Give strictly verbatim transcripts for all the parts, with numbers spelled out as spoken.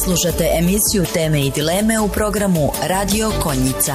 Slušate emisiju Teme i dileme u programu Radio Konjica.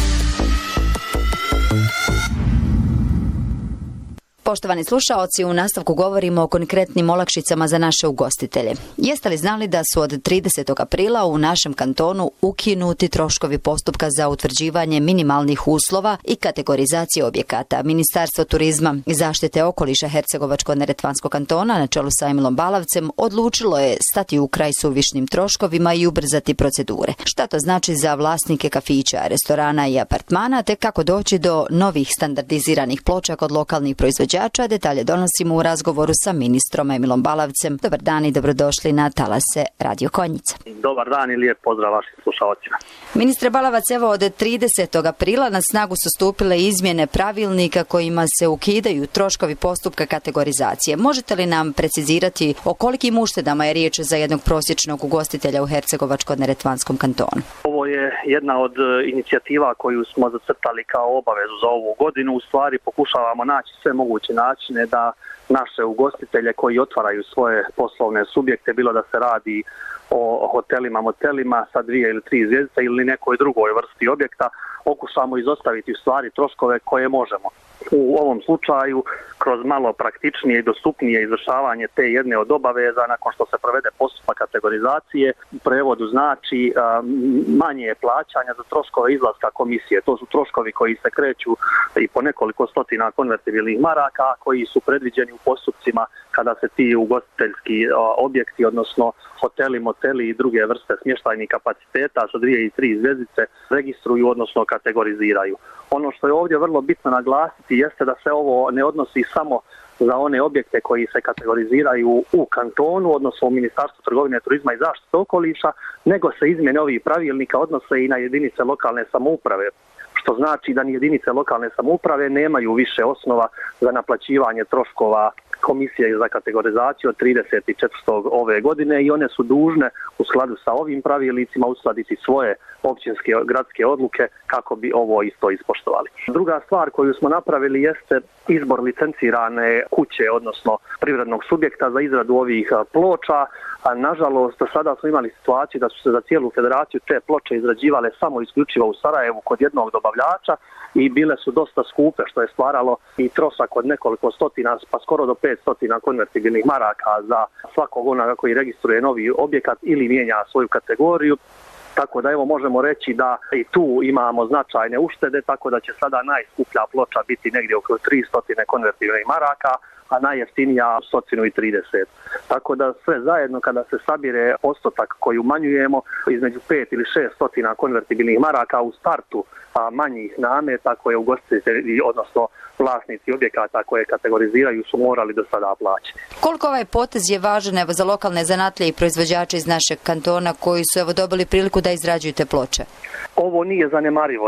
Poštovani slušaoci, u nastavku govorimo o konkretnim olakšicama za naše ugostitelje. Jeste li znali da su od tridesetog aprila u našem kantonu ukinuti troškovi postupka za utvrđivanje minimalnih uslova i kategorizacije objekata? Ministarstvo turizma i zaštite okoliša Hercegovačko-neretvanskog kantona na čelu sa Emilom Balavcem odlučilo je stati u kraj suvišnim troškovima i ubrzati procedure. Šta to znači za vlasnike kafića, restorana i apartmana, te kako doći do novih standardiziranih ploča kod lokalnih proizvođača? Detalje donosimo u razgovoru sa ministrom Emilom Balavcem. Dobar dan i dobrodošli na talase Radio Konjica. Dobar dan i lijep pozdrav vašim slušalcima. Ministre Balavac, evo od tridesetog aprila na snagu su stupile izmjene pravilnika kojima se ukidaju troškovi postupka kategorizacije. Možete li nam precizirati o kolikim uštedama je riječ za jednog prosječnog ugostitelja u Hercegovačko-neretvanskom kantonu? Ovo je jedna od inicijativa koju smo zacrtali kao obavezu za ovu godinu. U stvari pokušavamo naći sve moguće načine da naše ugostitelje koji otvaraju svoje poslovne subjekte, bilo da se radi o hotelima, motelima sa dvije ili tri zvjezdice ili nekoj drugoj vrsti objekta, pokušamo izostaviti u stvari troškove koje možemo. U ovom slučaju, kroz malo praktičnije i dostupnije izvršavanje te jedne od obaveza, nakon što se provede postupak kategorizacije, u prevodu znači manje plaćanja za troškove izlaska komisije. To su troškovi koji se kreću i po nekoliko stotina konvertibilnih maraka, koji su predviđeni u postupcima kada se ti ugostiteljski objekti, odnosno hoteli, moteli i druge vrste smještajnih kapaciteta sa dvije i tri zvjezdice registruju, odnosno kategoriziraju. Ono što je ovdje vrlo bitno naglasiti jeste da se ovo ne odnosi samo za one objekte koji se kategoriziraju u kantonu, odnosno u Ministarstvu trgovine, turizma i zaštite okoliša, nego se izmjene ovih pravilnika odnose i na jedinice lokalne samouprave, što znači da ni jedinice lokalne samouprave nemaju više osnova za naplaćivanje troškova komisije za kategorizaciju od tridesetog četvrtog ove godine i one su dužne u skladu sa ovim pravilnicima uskladiti svoje općinske gradske odluke kako bi ovo isto ispoštovali. Druga stvar koju smo napravili jeste izbor licencirane kuće, odnosno privrednog subjekta za izradu ovih ploča. A nažalost, sada smo imali situaciju da su se za cijelu federaciju te ploče izrađivale samo isključivo u Sarajevu kod jednog dobavljača i bile su dosta skupe, što je stvaralo i trošak od nekoliko stotina, pa skoro do pet stotina konvertibilnih maraka za svakog onoga koji registruje novi objekat ili mijenja svoju kategoriju. Tako da evo možemo reći da i tu imamo značajne uštede, tako da će sada najskuplja ploča biti negdje oko tristo konvertibilnih maraka, a najjeftinija sto trideset. Tako da sve zajedno kada se sabire postotak koji umanjujemo između pet ili šest stotina konvertibilnih maraka u startu, a manjih nameta koje ugostitelji, odnosno vlasnici objekata koje kategoriziraju su morali do sada plaćati. Koliko ovaj potez je važan evo za lokalne zanatlije i proizvođače iz našeg kantona koji su evo dobili priliku da izrađuju te ploče? Ovo nije zanemarivo.